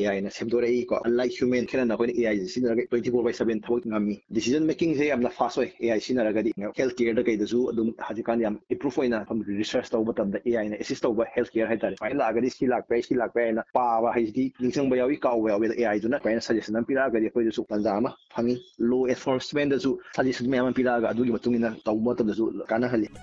AI na semdorei ko unlike human kana na ko AI sinaraga 24/7 thawak ngami decision making se amna fast oi AI sinaraga di healthcare da kai da su adum hajikan yam improve oina from research taw batam da AI na assist taw healthcare hai tare fine laga di si lak pe na pa ba hai di ningsang ba yawi ka wa da AI du na fine suggestion am piraga di ko su tanda ma phangi law enforcement da su suggestion me am piraga adu gi matungina taw batam da su kana hali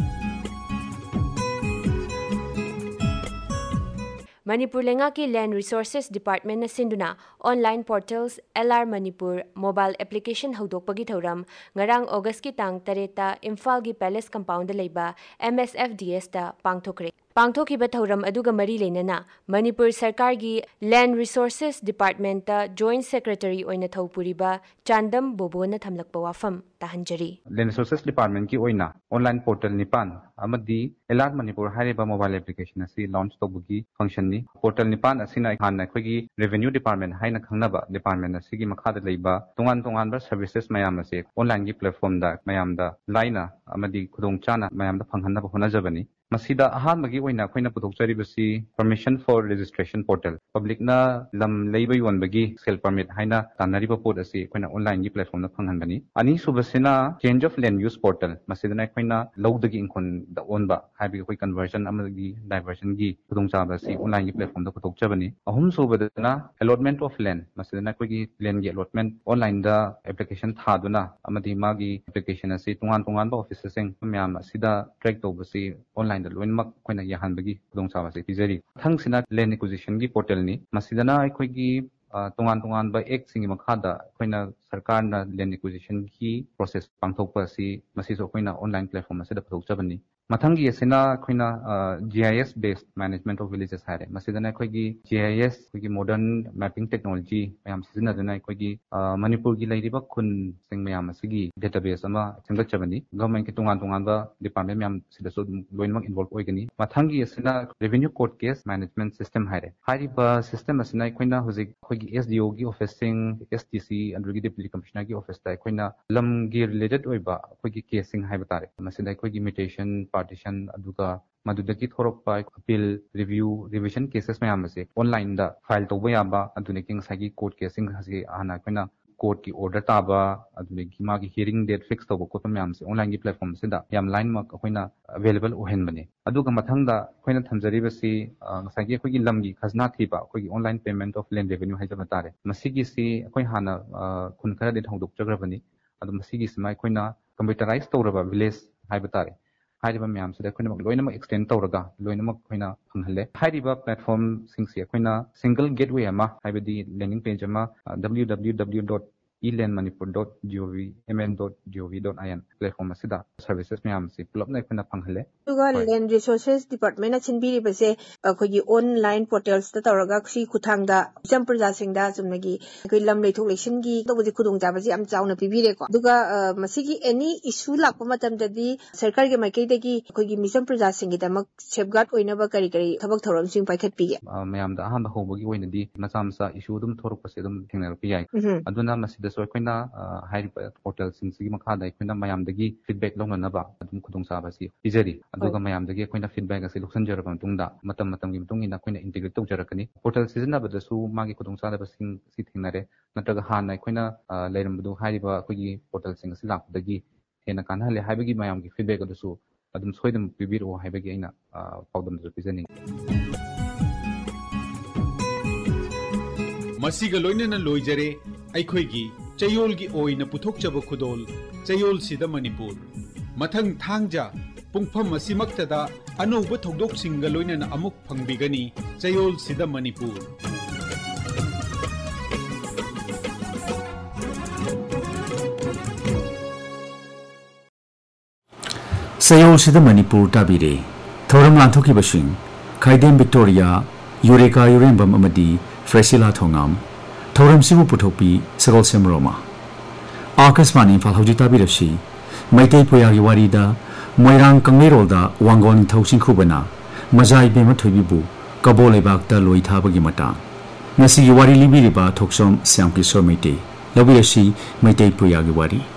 Manipur lenga ki Land Resources Department na sinduna online portals LR Manipur mobile application haudokpagi thauram ngarang August ki tang tareta Imphal gi Palace compound laiba MSFDS ta pangthokre pangthokiba thauram aduga mari leinana Manipur Sarkar gi Land Resources Department ta Joint Secretary oina thaupuriba Chandam Bobo na thamlakpa wafam tahanjari Land Resources Department ki oina online portal nipan amadi LR Manipur hariba mobile application asi launch tobugi function ni portal nipan asina han khoi revenue department haina khangnaba department asigi makhada leiba tongan ba services mayam ase online gi platform da mayam da laina amadi khudong chana mayam da phanghanna ba hona jabani masida ahan magi oina khoina puthokchari basi permission for registration portal public na lam leiba yon bagi sale permit haina tanari ba pot asi khoina online gi platform da phanghanbani ani subasina change of land use portal masida na khoina lowdagi inkon da on ba habi khoi conversion amagi diversion gi khudong cha basi online gi platform da puthokchabani ahum subadana allotment of land masida na khoi gi land gi allotment online da application thaduna amadi magi application asi tungan ba offices sing myam asida track to basi online da loinmak khoina yahanbagi khudong cha basi tijari thangsina land acquisition gi portal ni masidana khoi gi tungan ba ek singi makhada khoina sarkar na land acquisition ki process pangthokpa si masiso khoina online platform asida puthokchabani mathangi asina khoina GIS based management of villages hare masidana khoi gi GIS khoi gi modern mapping technology mayam sizina dana khoi gi manipur gi lairiba khun sing mayam asigi database ama sengdachabani government ki tungan ba department mayam sida so loinmak involve oigani mathangi asina revenue court case management system hare hariba system asina khoina hojik khoi gi SDO gi office sing STC andrugi deputy commissioner gi office ta khoina lam gi related oiba khoi gi case sing haiba tare masida khoi gi mutation partition aduga madudaki thorokpa appeal review revision cases mayam ase online da file toba yaba adune king sagi court casing hasi ana koina court ki order taba adune ki magi hearing date fix toba ko mayam se online gi platform se da yam line ma koina available ohen bane aduga mathang da koina thamjari basi sagi ko gi lamgi khazna thiba ko gi online payment of land revenue haja tare masigi si koi hana khun khara de thongdok chagrabani adu masigi simai koina computerized toraba village haiba tare hariba myam sida khoina loinama extend tawraga loinama khoina phanghalle hariba platform singsi khoina single gateway ama haibadi landing page ama www.elandmanipur.gov.mn.gov.in platform asida services myam si pulapna khoina phanghalle duga land resources department na chinbiri base khogi online portals ta tawraga si khuthangda jam praja singda jumnagi khoi lam leithok lection gi tawji khudong jaba ji am chauna pibire ko duga masigi any issue lakpa matam dadi sarkar ge makai dagi khogi mission praja singi damak safeguard oina ba kari thabak thoram sing paikhat pi ge mayam da aham hobogi oina di masamsa issue dum thoruk pase dum thengnar pi yai aduna masida so khoina hariba portal sing sigi makha da khoina mayam dagi feedback longna na ba adum khudong sa ba si ijari aduga mayam dagi khoina feedback ase loksan jaraba tungda matam gi mutung ina khoina integrate tau jarakani portal season ba da su magi khudong sa da sing si thingnare nataga han na khoina leiram bu hariba khogi portal sing si lak dagi hena kan hale haibagi mayam gi feedback adu su adum soidum pibiro haibagi aina paudam da pizani masiga loinana loijare aikhoigi chayolgi oina puthokchaba khudol chayol sida manipur mathang thangja pungpham asimaktada anouba thogdok singa loinana amuk phangbigani chayol sida manipur chayol sida manipur tabire thoram lanthoki basing khaidem victoria eureka urembam amadi Freshila Thongam, Thoram Sibu Putopi, Sagol Semroma. Akasmani Imphal Hojita Birashi, Maitei Poyagi Warida, Moirang Kanglerolda, Wangon Tausin Kubana, Mazai Bema Tubibu, Kabole Bakta Loita Bagimata. Nasi Wari Libiriba Toksom Siamki Sormete, Labirashi, Maitei Poyagi Wari.